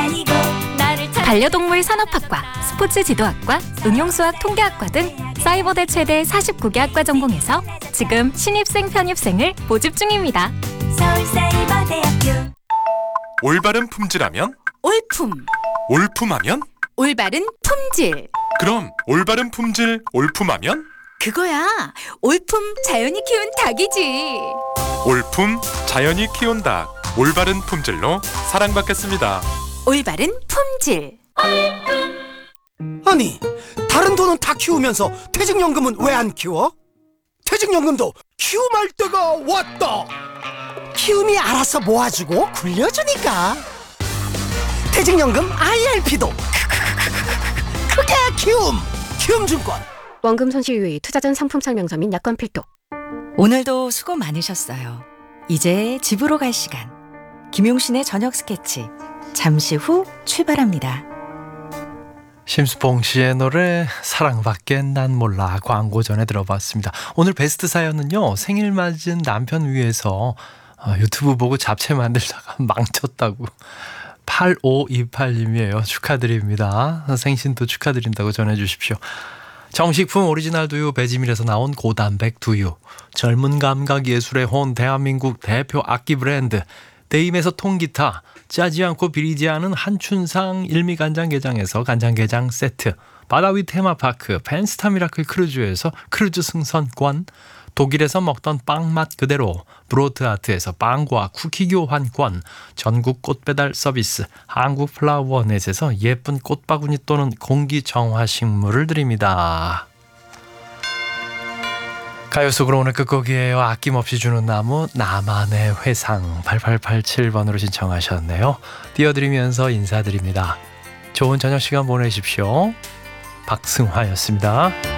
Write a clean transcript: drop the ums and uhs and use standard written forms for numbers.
반려동물 산업학과, 스포츠 지도학과, 응용수학 통계학과 등 사이버대 최대 49개 학과 전공에서 지금 신입생 편입생을 모집 중입니다. 서울사이버대학교. 올바른 품질하면? 올품. 올품하면? 올바른 품질. 그럼 올바른 품질 올품하면? 그거야. 올품 자연이 키운 닭이지. 올품 자연이 키운 닭. 올바른 품질로 사랑받겠습니다. 올바른 품질. 아니, 다른 돈은 다 키우면서 퇴직연금은 왜 안 키워? 퇴직연금도 키움할 때가 왔다. 키움이 알아서 모아주고 굴려주니까. 퇴직연금 IRP도 그게 키움증권. 원금 손실 유의, 투자 전 상품 설명서 및 약관 필독. 오늘도 수고 많으셨어요. 이제 집으로 갈 시간. 김용신의 저녁 스케치 잠시 후 출발합니다. 심수봉 씨의 노래 사랑밖에 난 몰라 광고 전에 들어봤습니다. 오늘 베스트 사연은요, 생일 맞은 남편 위해서 유튜브 보고 잡채 만들다가 망쳤다고 8528님이에요. 축하드립니다. 생신도 축하드린다고 전해주십시오. 정식품 오리지널 두유 배지밀에서 나온 고단백 두유, 젊은 감각 예술의 혼 대한민국 대표 악기 브랜드 데임에서 통기타, 짜지 않고 비리지 않은 한춘상 일미간장게장에서 간장게장 세트, 바다위 테마파크 펜스타 미라클 크루즈에서 크루즈 승선권, 독일에서 먹던 빵 맛 그대로 브로트아트에서 빵과 쿠키 교환권, 전국 꽃배달 서비스 한국 플라워넷에서 예쁜 꽃바구니 또는 공기정화식물을 드립니다. 가요 속으로 오늘 끝곡이에요. 아낌없이 주는 나무 나만의 회상 8887번으로 신청하셨네요. 띄워드리면서 인사드립니다. 좋은 저녁 시간 보내십시오. 박승화였습니다.